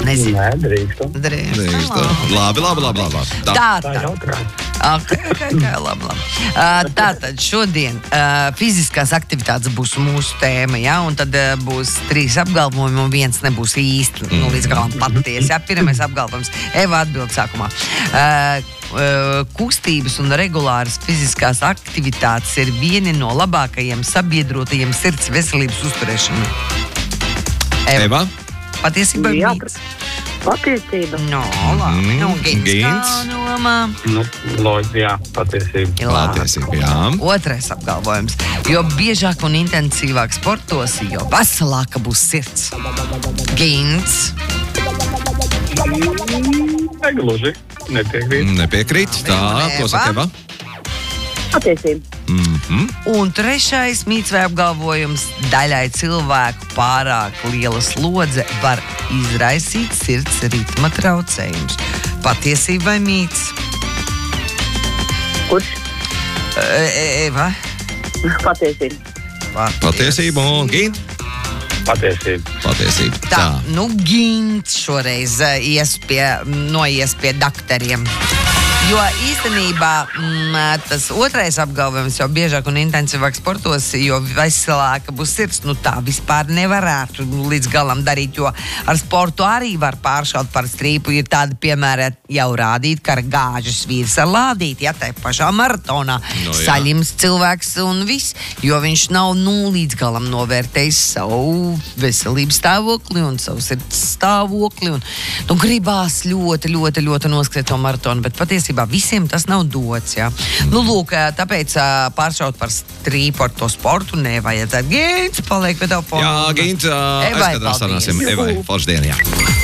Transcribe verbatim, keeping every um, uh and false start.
Nezinu. Nē, drīkstu. Drīkstu. Drīkstu. Labi, labi, labi, labi. Tā. Tā, Tā tā. jautrā. Okay, okay, okay, labi, labi. Uh, tātad šodien uh, fiziskās aktivitātes būs mūsu tēma, ja? Un tad uh, būs trīs apgalvojumi, un viens nebūs īsti, nu, līdz galam patiesi. Ja? Pirmais apgalvojums. Eva atbild sākumā. Uh, uh, kustības un regulāras fiziskās aktivitātes ir vieni no labākajiem sabiedrotajiem sirds veselības uzturēšanai. Eva. Eva? Patiesībā Jā, mīts. Patiesība. No, labi. Mm, Nu, Gins. Gins. Kā domā? Nu, loģiski, jā, patiesība. Patiesība, jā. Otrais apgalvojums. Jo biežāk un intensīvāk sportos, jo veselāka būs sirds. Gins. Negluži, nepiekrīt. Nepiekrīt. Tā, ko saka Eva? Patiesība. Mhm. Un trešais mīts vai apgalvojums. Daļai cilvēku pārāk liela slodze var izraisīt sirds ritma traucējumus. Patiesība vai mīts? Kurš? E- Eva. Patiesība. Patiesība un Gint. Patiesība. Patiesība. Tā, nu Gins šoreiz eh, ies pie, noies pie dakteriem. Jo īstenībā m, tas otrais apgalvojums, jo biežāk un intensīvāk sportos, jo veselāka būs sirds, nu tā vispār nevarētu līdz galam darīt, jo ar sportu arī var pāršaut par strīpu. Ir tādi piemēri jau rādīt, ka ar gāžas vīrs ar lādīt, ja tai pašā maratonā No, jā. saļims cilvēks un viss, jo viņš nav nu līdz galam novērtējis savu veselības stāvokli un savu sirds stāvokli. Un, nu, gribās ļoti, ļoti, ļoti noskriet to maratonu, bet patiesībā visiem tas nav dots. Ja? Nu, lūk, tāpēc pāršaut par strīpu ar to sportu nevajadzētu. Gins, paliek pie tev. Jā, Gint, Evai, aizkadrā paldies. sanāsim. Evai, forši dienu, jā.